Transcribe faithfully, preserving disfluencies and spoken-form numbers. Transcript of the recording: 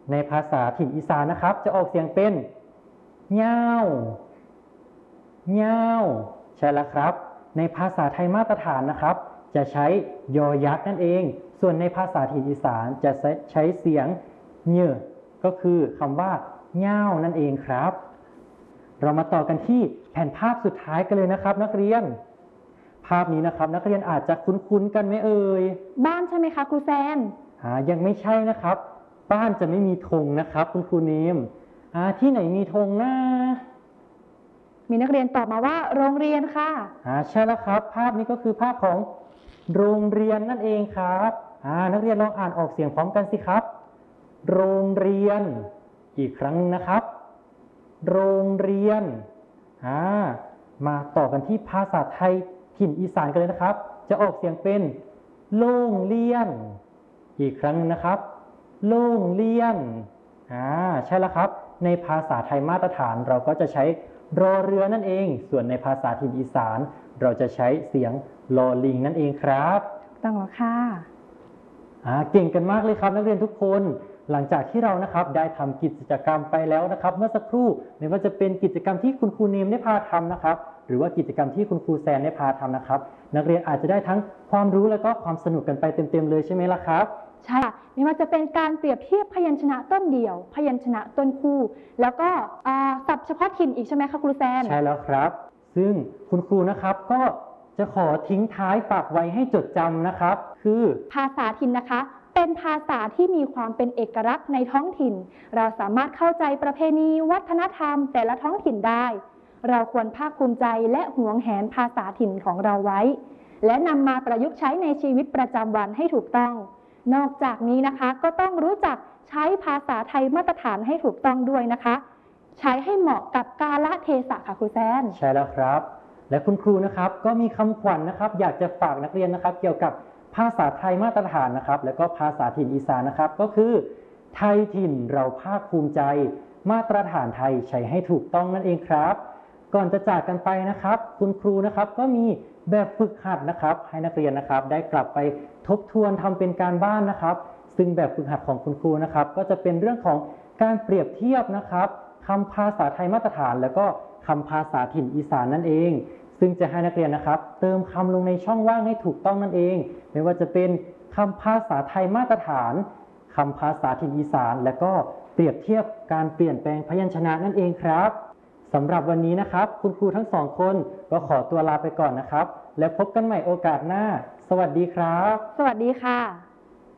ในภาษาถิ่นอีสานนะครับจะออกเสียงเป็นเง่าเง่าใช่แล้วครับในภาษาไทยมาตรฐานนะครับจะใช้ยอยักษ์นั่นเองส่วนในภาษาถิ่นอีสานจะใช้เสียงเง่อก็คือคำว่าเง่านั่นเองครับเรามาต่อกันที่แผ่นภาพสุดท้ายกันเลยนะครับนักเรียนภาพนี้นะครับนักเรียนอาจจะคุ้นๆกันไหมเอ่ยบ้านใช่ไหมคะครูแซนอ่ายังไม่ใช่นะครับบ้านจะไม่มีธงนะครับคุณครูเนมอ่าที่ไหนมีธงนะมีนักเรียนตอบมาว่าโรงเรียนค่ะอ่าใช่แล้วครับภาพนี้ก็คือภาพของโรงเรียนนั่นเองครับอ่านักเรียนลองอ่านออกเสียงพร้อมกันสิครับโรงเรียนอีกครั้งนะครับโรงเรียนอ่ามาต่อกันที่ภาษาไทยถิ่นอีสานกันเลยนะครับจะออกเสียงเป็นโรงเรียนอีกครั้งนะครับโรงเรียนอ่าใช่แล้วครับในภาษาไทยมาตรฐานเราก็จะใช้รอเรือนั่นเองส่วนในภาษาถิ่นอีสานเราจะใช้เสียงลอลิงนั่นเองครับต้องหรอค่ะอ่าเก่งกันมากเลยครับนักเรียนทุกคนหลังจากที่เรานะครับได้ทำกิจกรรมไปแล้วนะครับเมื่อสักครู่ไม่ว่าจะเป็นกิจกรรมที่คุณครูเนมได้พาทำนะครับหรือว่ากิจกรรมที่คุณครูแซนได้พาทำนะครับนักเรียนอาจจะได้ทั้งความรู้และก็ความสนุกกันไปเต็มๆเลยใช่ไหมล่ะครับใช่ไม่ว่าจะเป็นการเปรียบเทียบพยัญชนะต้นเดี่ยวพยัญชนะต้นคู่แล้วก็ศัพท์เฉพาะถิ่นอีกใช่ไหมคะครูแซนใช่แล้วครับซึ่งคุณครูนะครับก็จะขอทิ้งท้ายฝากไว้ให้จดจำนะครับคือภาษาถิ่นนะคะเป็นภาษาที่มีความเป็นเอกลักษณ์ในท้องถิ่นเราสามารถเข้าใจประเพณีวัฒนธรรมแต่ละท้องถิ่นได้เราควรภาคภูมิใจและหวงแหนภาษาถิ่นของเราไว้และนำมาประยุกต์ใช้ในชีวิตประจำวันให้ถูกต้องนอกจากนี้นะคะก็ต้องรู้จักใช้ภาษาไทยมาตรฐานให้ถูกต้องด้วยนะคะใช้ให้เหมาะกับกาลเทศะค่ะครูแซนใช่แล้วครับและคุณครูนะครับก็มีคำขวัญ นะครับอยากจะฝากนักเรียนนะครับเกี่ยวกับภาษาไทยมาตรฐานนะครับและก็ภาษาถิ่นอีสานนะครับก็คือไทยถิ่นเราภาคภูมิใจมาตรฐานไทยใช้ให้ถูกต้องนั่นเองครับก่อนจะจากกันไปนะครับคุณครูนะครับก็มีแบบฝึกหัดนะครับให้นักเรียนนะครับได้กลับไปทบทวนทำเป็นการบ้านนะครับซึ่งแบบฝึกหัดของคุณครูนะครับก็จะเป็นเรื่องของการเปรียบเทียบนะครับคำภาษาไทยมาตรฐานแล้วก็คำภาษาถิ่นอีสานนั่นเองซึ่งจะให้นักเรียนนะครับเติมคำลงในช่องว่างให้ถูกต้องนั่นเองไม่ว่าจะเป็นคำภาษาไทยมาตรฐานคำภาษาถิ่นอีสานและก็เปรียบเทียบการเปลี่ยนแปลงพยัญชนะนั่นเองครับสำหรับวันนี้นะครับคุณครูทั้งสองคนก็ขอตัวลาไปก่อนนะครับและพบกันใหม่โอกาสหน้าสวัสดีครับสวัสดีค่ะ